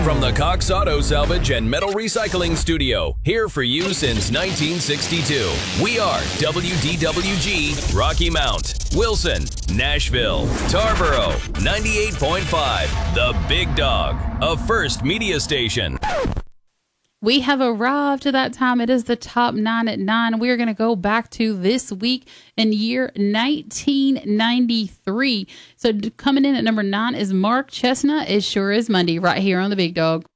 From the Cox Auto Salvage and Metal Recycling Studio, here for you since 1962. We are WDWG, Rocky Mount, Wilson, Nashville, Tarboro, 98.5, The Big Dog, a First Media station. We have arrived to that time. It is the top 9 at 9. We are going to go back to this week in year 1993. So coming in at number 9 is Mark Chestnut. It sure is Monday right here on The Big Dog.